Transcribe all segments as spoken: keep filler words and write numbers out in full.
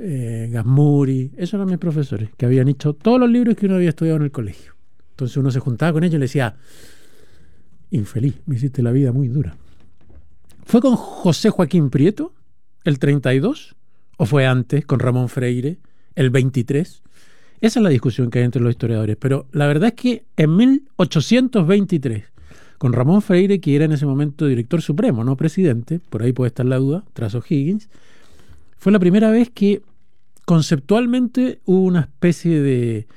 eh, Gasmuri, esos eran mis profesores, que habían hecho todos los libros que uno había estudiado en el colegio. Entonces uno se juntaba con ellos y le decía, infeliz, me hiciste la vida muy dura. ¿Fue con José Joaquín Prieto el treinta y dos o fue antes con Ramón Freire el veintitrés? Esa es la discusión que hay entre los historiadores, pero la verdad es que en mil ochocientos veintitrés, con Ramón Freire, que era en ese momento director supremo, no presidente, por ahí puede estar la duda, tras O'Higgins, fue la primera vez que conceptualmente hubo una especie de,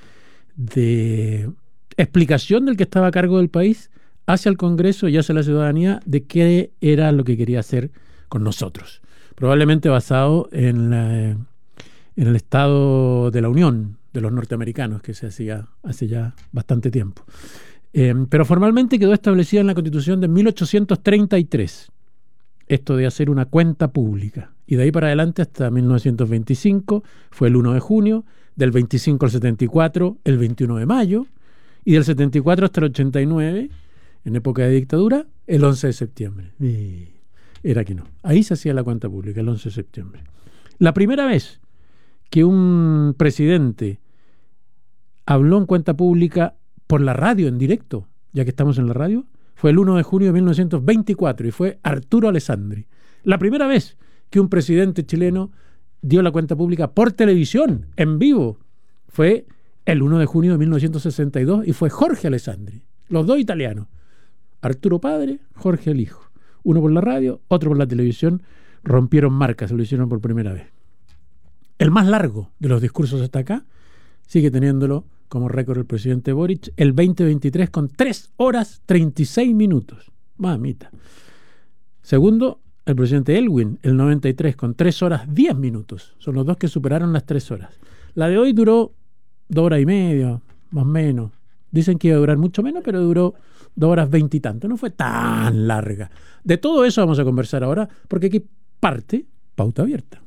de explicación del que estaba a cargo del país hacia el Congreso y hacia la ciudadanía de qué era lo que quería hacer con nosotros. Probablemente basado en, la, en el Estado de la Unión de los norteamericanos, que se hacía hace ya bastante tiempo. Eh, pero formalmente quedó establecida en la Constitución de mil ochocientos treinta y tres, esto de hacer una cuenta pública. Y de ahí para adelante hasta mil novecientos veinticinco fue el uno de junio, del veinticinco al setenta y cuatro el veintiuno de mayo, y del setenta y cuatro hasta el ochenta y nueve, en época de dictadura, el once de septiembre. Y era que no. Ahí se hacía la cuenta pública, el once de septiembre. La primera vez que un presidente habló en cuenta pública por la radio en directo, ya que estamos en la radio, fue el uno de junio de mil novecientos veinticuatro y fue Arturo Alessandri. La primera vez que un presidente chileno dio la cuenta pública por televisión, en vivo, fue el uno de junio de mil novecientos sesenta y dos y fue Jorge Alessandri, los dos italianos. Arturo padre, Jorge el hijo. Uno por la radio, otro por la televisión. Rompieron marcas, se lo hicieron por primera vez. El más largo de los discursos hasta acá sigue teniéndolo como récord el presidente Boric, el veinte veintitrés con tres horas treinta y seis minutos. Mamita. Segundo, el presidente Elwin, el noventa y tres con tres horas diez minutos. Son los dos que superaron las tres horas. La de hoy duró dos horas y media, más o menos. Dicen que iba a durar mucho menos, pero duró dos horas veinte y tanto. No fue tan larga. De todo eso vamos a conversar ahora, porque aquí parte Pauta Abierta.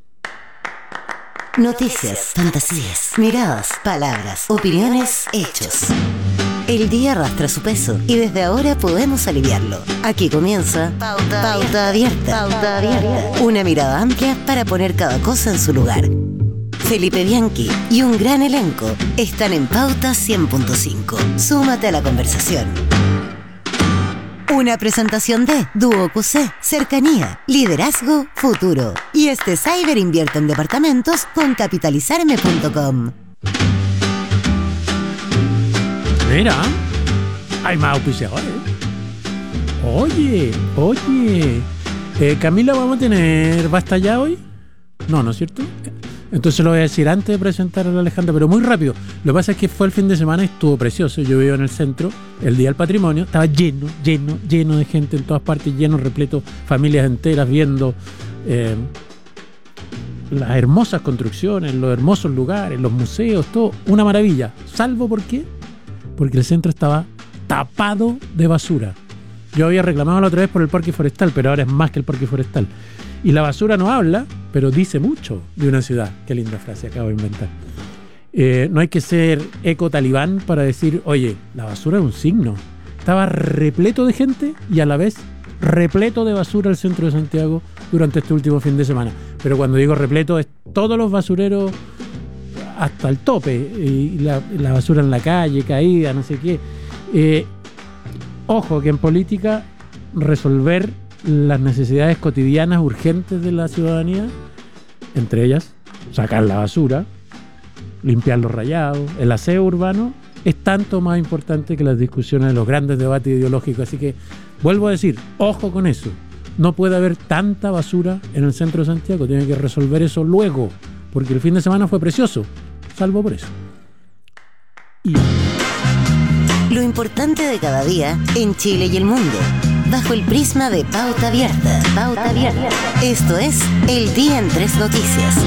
Noticias, fantasías, miradas, palabras, opiniones, hechos. El día arrastra su peso y desde ahora podemos aliviarlo. Aquí comienza Pauta, Pauta Abierta. Pauta Abierta. Una mirada amplia para poner cada cosa en su lugar. Felipe Bianchi y un gran elenco están en Pauta cien punto cinco. Súmate a la conversación. Una presentación de Duo Q C, cercanía, liderazgo, futuro. Y este Cyber invierte en departamentos con capitalizarme punto com. Mira, hay más auspiciadores. Oye, oye. Eh, Camila, ¿vamos a tener Basta Ya hoy? No, ¿no es cierto? Entonces lo voy a decir antes de presentar a la Alejandra, pero muy rápido. Lo que pasa es que fue el fin de semana y estuvo precioso. Yo vivo en el centro, el Día del Patrimonio. Estaba lleno, lleno, lleno de gente en todas partes, lleno, repleto, familias enteras viendo eh, las hermosas construcciones, los hermosos lugares, los museos, todo. Una maravilla. Salvo, ¿por qué? Porque el centro estaba tapado de basura. Yo había reclamado la otra vez por el parque forestal, pero ahora es más que el parque forestal. Y la basura no habla, pero dice mucho de una ciudad. Qué linda frase acabo de inventar. Eh, no hay que ser eco-talibán para decir, oye, la basura es un signo. Estaba repleto de gente y a la vez repleto de basura el centro de Santiago durante este último fin de semana. Pero cuando digo repleto es todos los basureros hasta el tope. Y la, la basura en la calle, caída, no sé qué. Eh, ojo, que en política resolver las necesidades cotidianas urgentes de la ciudadanía, entre ellas sacar la basura, limpiar los rayados, el aseo urbano, es tanto más importante que las discusiones de los grandes debates ideológicos. Así que vuelvo a decir, ojo con eso, no puede haber tanta basura en el centro de Santiago, tiene que resolver eso luego, porque el fin de semana fue precioso, salvo por eso. Y lo importante de cada día en Chile y el mundo, bajo el prisma de Pauta Abierta. Pauta Abierta. Esto es El Día en Tres Noticias.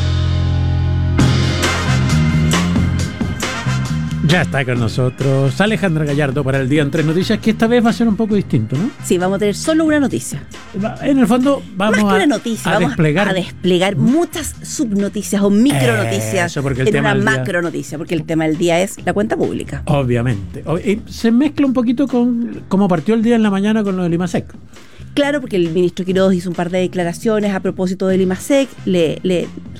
Ya está con nosotros Alejandra Gallardo para El Día en Tres Noticias, que esta vez va a ser un poco distinto, ¿no? Sí, vamos a tener solo una noticia. En el fondo vamos Más que a, una noticia, a vamos desplegar a desplegar muchas subnoticias o micronoticias Eso, porque el en tema una del día- macro noticia, porque el tema del día es la cuenta pública. Obviamente. O- y se mezcla un poquito con cómo partió el día en la mañana con lo del IMASEC. Claro, porque el ministro Quiroz hizo un par de declaraciones a propósito del IMASEC, le, le